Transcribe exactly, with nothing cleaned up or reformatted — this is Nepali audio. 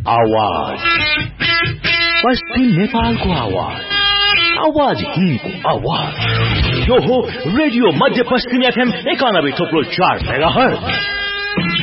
आवाज पश्चिम नेपालको आवाज आवाज हिन्दको आवाज यो हो रेडियो मध्य पश्चिम एफएम एकानब्बे थोप्लो चार मेगाहर्ज